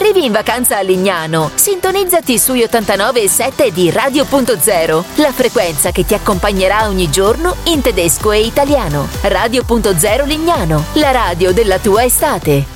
Arrivi in vacanza a Lignano? Sintonizzati sui 89,7 di Radio.0, la frequenza che ti accompagnerà ogni giorno in tedesco e italiano. Radio.0 Lignano, la radio della tua estate.